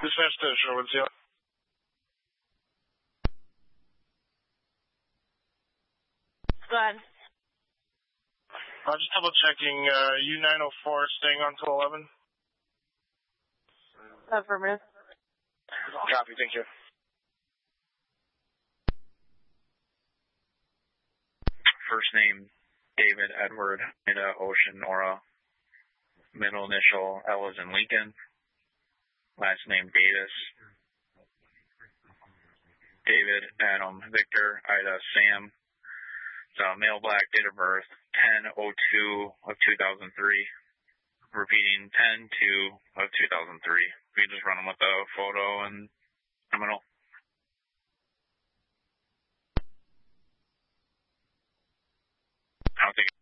Dispatch to Sherwood Seal. Go ahead. Just double checking, U904 staying on to 11. Affirmative. Copy, thank you. First name, David Edward, Ida Ocean Nora. Middle initial, L as in Lincoln. Last name, Davis. David, Adam, Victor, Ida, Sam. Male black, date of birth, 10/02 of 2003. Repeating, 10/2 of 2003. We just run them with a photo and criminal. I'll take it.